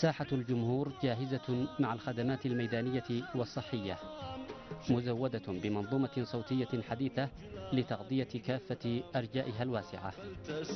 ساحة الجمهور جاهزة مع الخدمات الميدانية والصحية، مزودة بمنظومة صوتية حديثة لتغطية كافة أرجائها الواسعة.